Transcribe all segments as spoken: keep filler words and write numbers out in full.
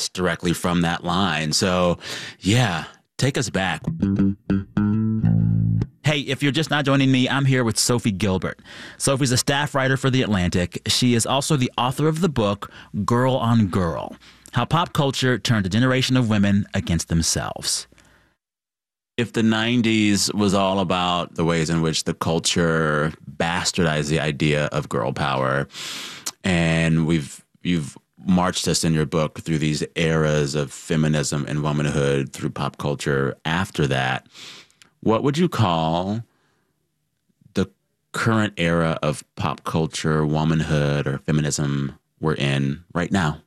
cast directly from that line. So, yeah, take us back. Hey, if you're just not joining me, I'm here with Sophie Gilbert. Sophie's a staff writer for The Atlantic. She is also the author of the book, Girl on Girl, How Pop Culture Turned a Generation of Women Against Themselves. If the nineties was all about the ways in which the culture bastardized the idea of girl power, and we've you've marched us in your book through these eras of feminism and womanhood through pop culture after that, what would you call the current era of pop culture, womanhood, or feminism we're in right now?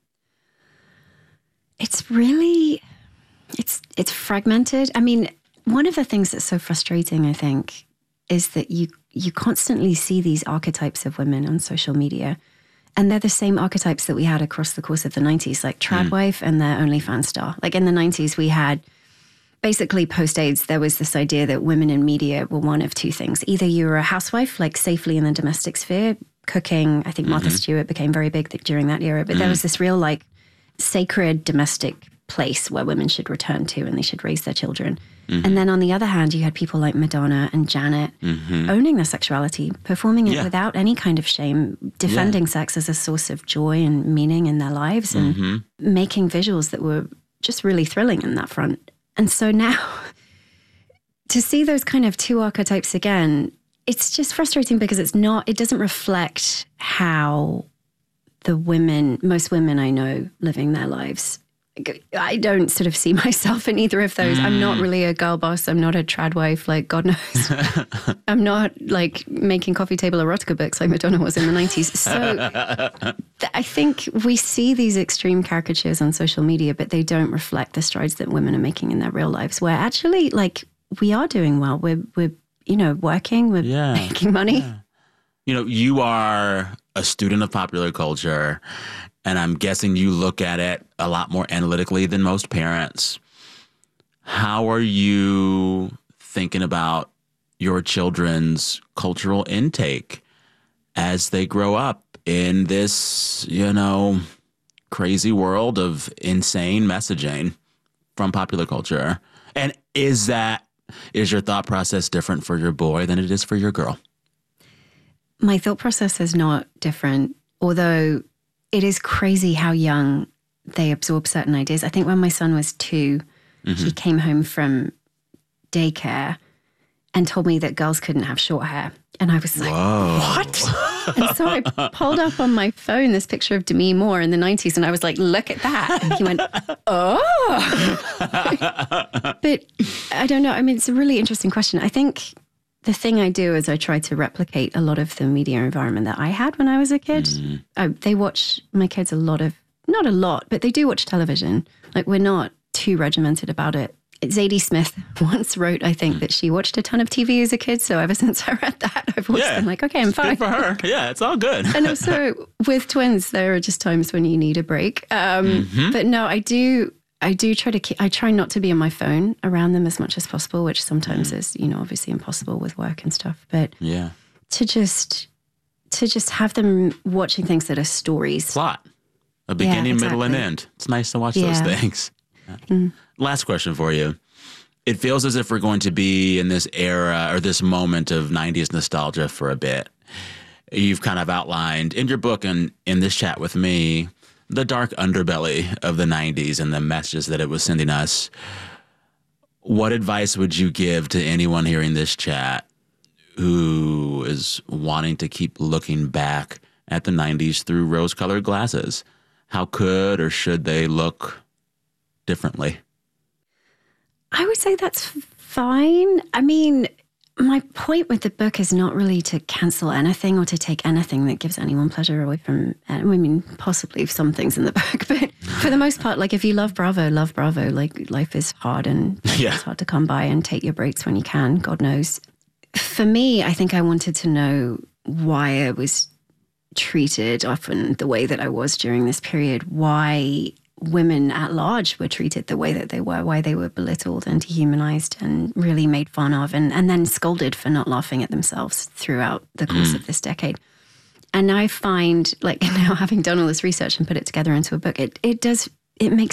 It's really, it's it's fragmented. I mean, one of the things that's so frustrating, I think, is that you you constantly see these archetypes of women on social media. And they're the same archetypes that we had across the course of the nineties, like trad mm. wife and their OnlyFans star. Like in the nineties, we had basically post-AIDS, there was this idea that women in media were one of two things. Either you were a housewife, like safely in the domestic sphere, cooking. I think Martha mm-hmm. Stewart became very big during that era. But mm. there was this real like sacred domestic place where women should return to and they should raise their children. Mm-hmm. And then on the other hand, you had people like Madonna and Janet mm-hmm. owning their sexuality, performing it yeah. without any kind of shame, defending yeah. sex as a source of joy and meaning in their lives and mm-hmm. making visuals that were just really thrilling in that front. And so now to see those kind of two archetypes again, it's just frustrating because it's not, it doesn't reflect how the women, most women I know living their lives. I don't sort of see myself in either of those. Mm. I'm not really a girl boss. I'm not a trad wife, like God knows. I'm not like making coffee table erotica books like Madonna was in the nineties. So th- I think we see these extreme caricatures on social media, but they don't reflect the strides that women are making in their real lives, where actually like we are doing well. We're, we're you know, working, we're yeah. making money. Yeah. You know, you are a student of popular culture, and I'm guessing you look at it a lot more analytically than most parents. How are you thinking about your children's cultural intake as they grow up in this, you know, crazy world of insane messaging from popular culture? And is that, is your thought process different for your boy than it is for your girl? My thought process is not different, although it is crazy how young they absorb certain ideas. I think when my son was two, mm-hmm. he came home from daycare and told me that girls couldn't have short hair. And I was like, Whoa. What? And so I pulled up on my phone this picture of Demi Moore in the nineties, and I was like, look at that. And he went, oh. But I don't know. I mean, it's a really interesting question. I think the thing I do is I try to replicate a lot of the media environment that I had when I was a kid. Mm. I, they watch, my kids, a lot of, not a lot, but they do watch television. Like, we're not too regimented about it. Zadie Smith once wrote, I think, mm. that she watched a ton of T V as a kid. So ever since I read that, I've always yeah. been like, okay, I'm it's fine. Good for her. Yeah, it's all good. And also with twins, there are just times when you need a break. Um, mm-hmm. But no, I do... I do try to keep, I try not to be on my phone around them as much as possible, which sometimes mm. is, you know, obviously impossible with work and stuff. But yeah, to just, to just have them watching things that are stories. Plot. A beginning, yeah, exactly. middle, and end. It's nice to watch yeah. those things. Mm. Last question for you. It feels as if we're going to be in this era or this moment of nineties nostalgia for a bit. You've kind of outlined in your book and in this chat with me the dark underbelly of the nineties and the messages that it was sending us. What advice would you give to anyone hearing this chat who is wanting to keep looking back at the nineties through rose-colored glasses? How could or should they look differently? I would say that's fine. I mean, my point with the book is not really to cancel anything or to take anything that gives anyone pleasure away from, I mean, possibly some things in the book, but for the most part, like, if you love Bravo, love Bravo. Like, life is hard and yeah. it's hard to come by, and take your breaks when you can, God knows. For me, I think I wanted to know why I was treated often the way that I was during this period, why women at large were treated the way that they were, why they were belittled and dehumanized and really made fun of, and, and then scolded for not laughing at themselves throughout the course mm. of this decade. And I find, like, now having done all this research and put it together into a book, it, it does, it makes